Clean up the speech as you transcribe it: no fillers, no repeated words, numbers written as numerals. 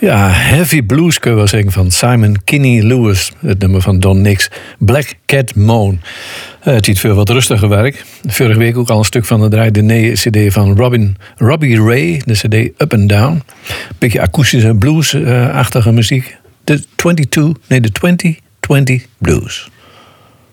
Ja, heavy blues kun je wel zeggen van Simon Kinney Lewis. Het nummer van Don Nix. Black Cat Moan. Het ziet veel wat rustiger werk. Vorige week ook al een stuk van de draaide cd van Robbie Ray. De cd Up and Down. Beetje akoestische blues-achtige muziek. De 2020 Blues.